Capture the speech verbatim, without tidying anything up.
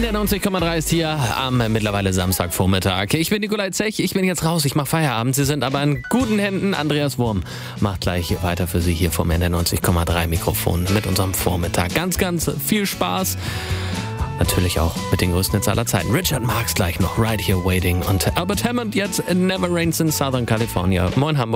der neunzig Komma drei ist hier am mittlerweile Samstagvormittag. Ich bin Nikolai Zech, ich bin jetzt raus, ich mache Feierabend. Sie sind aber in guten Händen. Andreas Wurm macht gleich weiter für Sie hier vom N D R neunzig Komma drei Mikrofon mit unserem Vormittag. Ganz, ganz viel Spaß. Natürlich auch mit den größten Hits aller Zeiten. Richard Marx gleich noch, Right Here Waiting. Und Albert Hammond jetzt Never Rains in Southern California. Moin Hamburg.